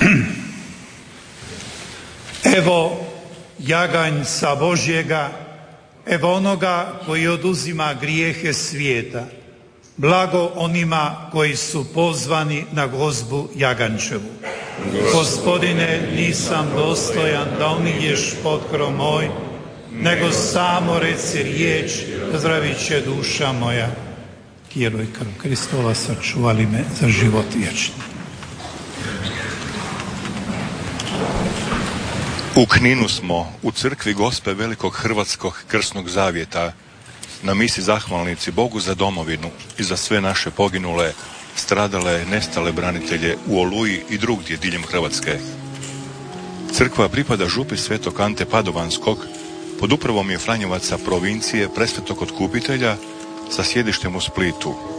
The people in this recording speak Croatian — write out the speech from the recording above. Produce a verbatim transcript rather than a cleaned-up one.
Evo jaganjca Božjega, evo onoga koji oduzima grijehe svijeta. Blago onima koji su pozvani na gozbu jagančevu. Gospodine, nisam dostojan da umiješ potkrov moj, nego samo reci riječ, zdravit će duša moja. Tijelo i krv Kristova sačuvali me za život vječni. U Kninu smo, u crkvi Gospe Velikog Hrvatskog krsnog zavjeta, na misi zahvalnici Bogu za domovinu i za sve naše poginule, stradale, nestale branitelje u Oluji i drugdje diljem Hrvatske. Crkva pripada župi Svetog Ante Padovanskog, pod upravom je Franjevaca provincije Presvetog Otkupitelja sa sjedištem u Splitu.